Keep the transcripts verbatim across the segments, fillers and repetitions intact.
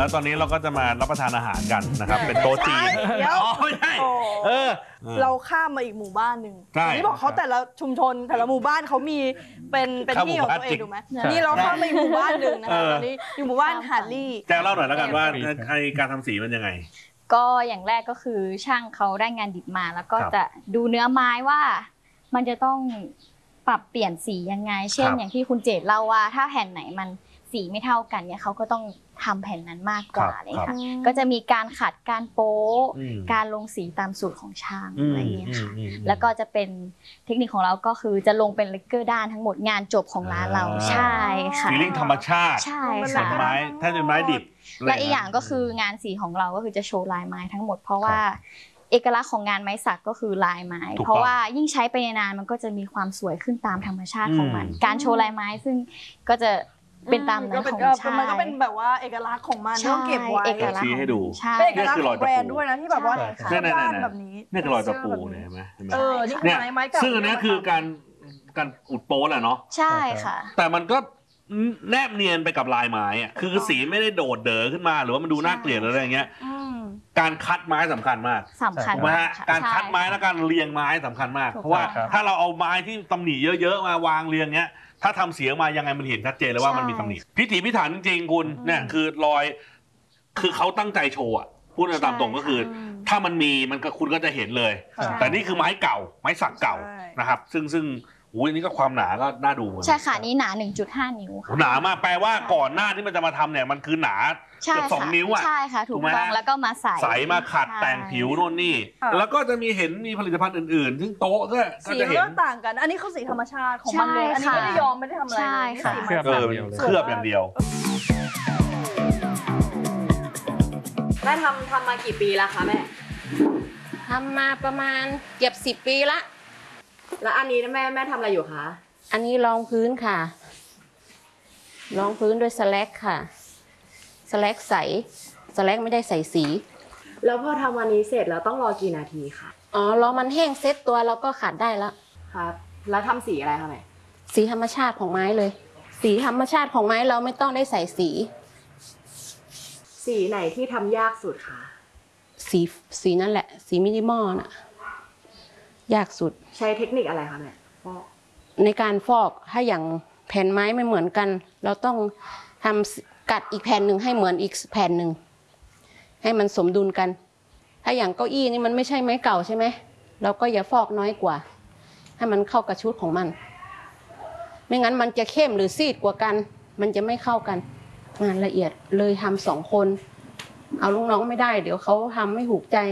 แล้วตอนนี้เราก็จะมารับประทานอาหารกันนะครับเป็นโต๊ะจีนอ๋อไม่ใช่เออเราข้ามมาอีกหมู่บ้านหนึ่งนี่บอกเขาแต่ละชุมชนแต่ละหมู่บ้านเขามีเป็นเป็นที่ของตัวเองถูกไหมนี่เราข้ามมาอีกหมู่บ้านหนึ่งนะคะตอนนี้อยู่หมู่บ้านหาดลี่แจ้งเล่าหน่อยแล้วกันว่าการทำสีมันยังไงก็อย่างแรกก็คือช่างเขาได้งานดิบมาแล้วก็จะดูเนื้อไม้ว่ามันจะต้องปรับเปลี่ยนสียังไงเช่นอย่างที่คุณเจตเล่าว่าถ้าแผ่นไหนมันสีไม่เท่ากันเนี่ยเขาก็ต้องทำแผ่นนั้นมากกว่าเลยค่ะก็จะมีการขัดการโป๊การลงสีตามสูตรของช่างอะไรอย่างเงี้ยค่ะแล้วก็จะเป็นเทคนิคของเราก็คือจะลงเป็นเลกเกอร์ด้านทั้งหมดงานจบของร้านเราใช่ค่ะฟีลลิ่งธรรมชาติใช่ค่ะไม้ถ้าเป็นไม้ดิบและอีกอย่างก็คืองานสีของเราก็คือจะโชว์ลายไม้ทั้งหมดเพราะว่าเอกลักษณ์ของงานไม้สักก็คือลายไม้เพราะว่ายิ่งใช้ไปนานมันก็จะมีความสวยขึ้นตามธรรมชาติของมันการโชว์ลายไม้ซึ่งก็จะเป็นตามนั้นของชาติมันก็เป็นแบบว่าเอกลักษณ์ของมันต้องเก็บไว้เอกลักษณ์ชี้ให้ดูเป็นเอกลักษณ์ของแบรนด์ด้วยนะที่แบบว่าด้านแบบนี้นี่คือรอยตะปูเนี่ยเห็นไหมเออนี่คือไม้ไม้เก่าซึ่งอันนี้คือการการอุดโป๊แหละเนาะใช่ค่ะแต่มันก็แนบเนียนไปกับลายไม้อะคือสีไม่ได้โดดเด๋อขึ้นมาหรือว่ามันดูน่าเกลียดอะไรอย่างเงี้ยการคัดไม้สำคัญมากสำคัญมากการคัดไม้และการเรียงไม้สำคัญมากเพราะว่าถ้าเราเอาไม้ที่ตำหนิเยอะๆมาวางเรียงเงี้ยถ้าทำเสียงมายังไงมันเห็นชัดเจนเลยว่ามันมีตำหนิพิถีพิถันจริงๆคุณเนี่ยคือรอยคือเขาตั้งใจโชว์อ่ะพูดตามตรงก็คือถ้ามันมีมันก็คุณก็จะเห็นเลยแต่นี่คือไม้เก่าไม้สักเก่านะครับซึ่งซึ่งอุ้ยนี่ก็ความหนาก็น่าดูใช่ค่ะนี่หนา หนึ่งจุดห้า นิ้วค่ะหนามากแปลว่าก่อนหน้าที่มันจะมาทำเนี่ยมันคือหนาเกือบสองนิ้วอ่ะใช่ค่ะถูกต้องแล้วก็มาใส่ใส่มาขัดแต่งผิวโน่นนี่แล้วก็จะมีเห็นมีผลิตภัณฑ์อื่นๆซึ่งโต๊ะก็สีก็ต่างกันอันนี้คือสีธรรมชาติของมันเลยอันนี้ไม่ได้ยอมไม่ได้ทำอะไรเลยเคลือบเคลือบอย่างเดียวแม่ทำทำมากี่ปีแล้วคะแม่ทำมาประมาณเกือบสิบปีละแล้วอันนี้แม่แม่ทำอะไรอยู่คะอันนี้รองพื้นค่ะรองพื้นด้วยสแลกค่ะสแลกใสสแลกไม่ได้ใส่สีแล้วพอทำวันนี้เสร็จแล้วต้องรอกี่นาทีคะอ๋อรอมันแห้งเซ็ตตัวแล้วก็ขัดได้แล้วครับแล้วทำสีอะไรคะแม่สีธรรมชาติของไม้เลยสีธรรมชาติของไม้เราไม่ต้องได้ใส่สีสีไหนที่ทำยากสุดคะสีสีนั่นแหละสีมินิมอลน่ะยากสุดใช้เทคนิคอะไรคะแม่ฟอกในการฟอกถ้าอย่างแผ่นไม้ไม่เหมือนกันเราต้องทำกัดอีกแผ่นหนึ่งให้เหมือนอีกแผ่นหนึ่งให้มันสมดุลกันถ้าอย่างเก้าอี้นี่มันไม่ใช่ไม้เก่าใช่ไหมเราก็อย่าฟอกน้อยกว่าให้มันเข้ากับชุดของมันไม่งั้นมันจะเข้มหรือซีดกว่ากันมันจะไม่เข้ากันงานละเอียดเลยทำสองคนเอาลูกน้องไม่ได้เดี๋ยวเขาทำไม่ถูกใจ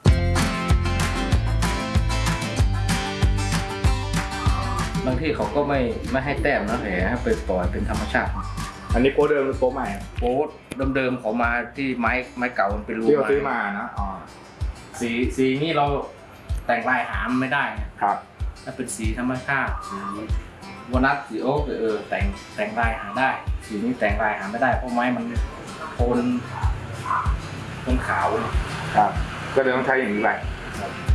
บางที่เขาก็ไม่ไม่ให้แต้มนะแหมให้ไปปล่อยเป็นธรรมชาติอันนี้โป๊เดิมหรือโป๊ใหม่โป๊เดิมๆเขามาที่ไม้ไม้เก่ามันเป็นรูที่เราซื้อมานะอ๋อสีสีนี่เราแต่งลายหามไม่ได้ครับถ้าเป็นสีธรรมชาติสีวานัทสีโอ๊กเออแต่งแต่งลายหาได้สีนี้แต่งลายหาไม่ได้เพราะไม้มันโทนโทนขาวครับก็เลยต้องใช้อย่างนี้ไป